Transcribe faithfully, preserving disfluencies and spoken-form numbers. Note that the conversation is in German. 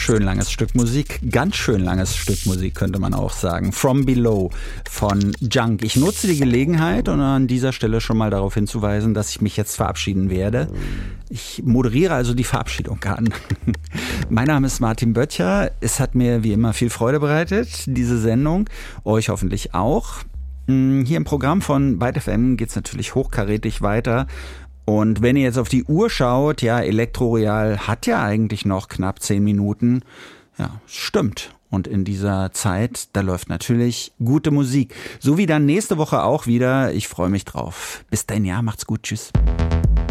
Schön langes Stück Musik, ganz schön langes Stück Musik könnte man auch sagen. From Below von Junk. Ich nutze die Gelegenheit, um an dieser Stelle schon mal darauf hinzuweisen, dass ich mich jetzt verabschieden werde. Ich moderiere also die Verabschiedung an. Mein Name ist Martin Böttcher. Es hat mir wie immer viel Freude bereitet, diese Sendung. Euch hoffentlich auch. Hier im Programm von Byte F M geht es natürlich hochkarätig weiter. Und wenn ihr jetzt auf die Uhr schaut, ja, Elektroreal hat ja eigentlich noch knapp zehn Minuten. Ja, stimmt. Und in dieser Zeit, da läuft natürlich gute Musik. So wie dann nächste Woche auch wieder. Ich freue mich drauf. Bis dahin, ja, macht's gut. Tschüss.